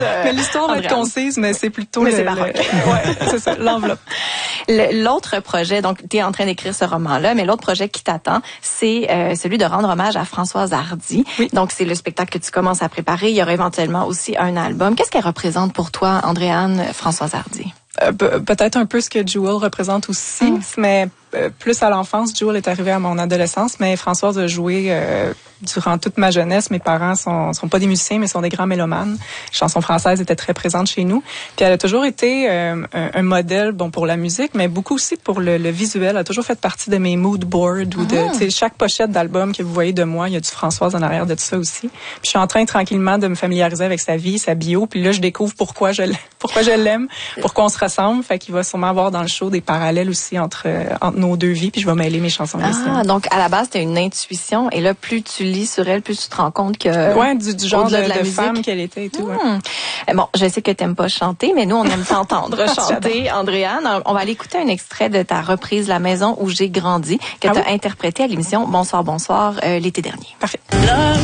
Mais l'histoire va être concise, mais c'est plutôt c'est baroque. Ouais, c'est ça, l'enveloppe. L'autre projet, donc tu es en train d'écrire ce roman-là, mais l'autre projet qui t'attend, c'est celui de rendre hommage à Françoise Hardy. Oui. Donc c'est le spectacle que tu commences à préparer. Il y aura éventuellement aussi un album. Qu'est-ce qu'elle représente pour toi, Andréane, Françoise Hardy? Peut-être un peu ce que Jewel représente aussi, mais plus à l'enfance. Jewel est arrivée à mon adolescence, mais Françoise a joué durant toute ma jeunesse. Mes parents sont pas des musiciens, mais sont des grands mélomanes. Les chansons françaises étaient très présentes chez nous. Puis elle a toujours été un modèle, bon, pour la musique, mais beaucoup aussi pour le visuel. Elle a toujours fait partie de mes mood boards ou de, tu sais, chaque pochette d'album que vous voyez de moi, il y a du Françoise en arrière de tout ça aussi. Puis je suis en train tranquillement de me familiariser avec sa vie, sa bio. Puis là, je découvre pourquoi je l'aime, pourquoi on se ressemble. Fait qu'il va sûrement avoir dans le show des parallèles aussi entre nos deux vies. Puis je vais mêler mes chansons. Donc à la base, t'as une intuition, et là, plus tu lis sur elle, plus tu te rends compte que du genre de femme qu'elle était et tout. Bon, je sais que t'aimes pas chanter, mais nous on aime t'entendre chanter, Andréane. On va aller écouter un extrait de ta reprise La maison où j'ai grandi que t'as interprété à l'émission Bonsoir l'été dernier. Parfait.